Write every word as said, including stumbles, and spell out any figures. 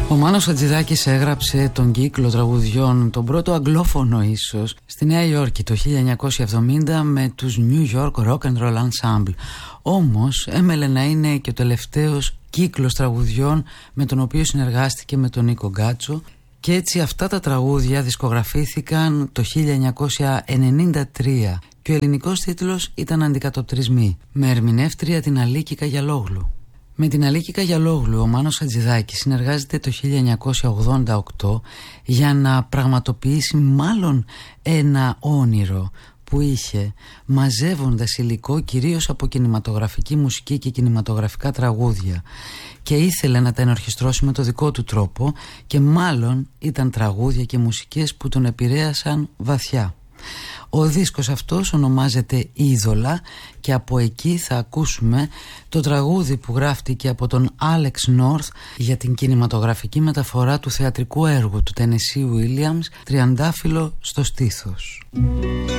Ο Μάνος Χατζηδάκης έγραψε τον κύκλο τραγουδιών, τον πρώτο αγγλόφωνο ίσως, στη Νέα Υόρκη το χίλια εννιακόσια εβδομήντα με τους New York Rock and Roll Ensemble. Όμως έμελε να είναι και ο τελευταίος κύκλος τραγουδιών με τον οποίο συνεργάστηκε με τον Νίκο Γκάτσο, και έτσι αυτά τα τραγούδια δισκογραφήθηκαν το χίλια εννιακόσια ενενήντα τρία και ο ελληνικός τίτλος ήταν «Αντικατοπτρισμοί», με ερμηνεύτρια την Αλίκη Καγιαλόγλου. Με την Αλίκη Καγιαλόγλου ο Μάνος Χατζηδάκης συνεργάζεται το χίλια εννιακόσια ογδόντα οκτώ για να πραγματοποιήσει μάλλον ένα όνειρο που είχε, μαζεύοντας υλικό κυρίως από κινηματογραφική μουσική και κινηματογραφικά τραγούδια, και ήθελε να τα ενορχιστρώσει με το δικό του τρόπο, και μάλλον ήταν τραγούδια και μουσικές που τον επηρέασαν βαθιά. Ο δίσκος αυτός ονομάζεται «Είδωλα» και από εκεί θα ακούσουμε το τραγούδι που γράφτηκε από τον Άλεξ Νόρθ για την κινηματογραφική μεταφορά του θεατρικού έργου του Τενεσί Ουίλιαμς, «Τριαντάφυλλο στο στήθος».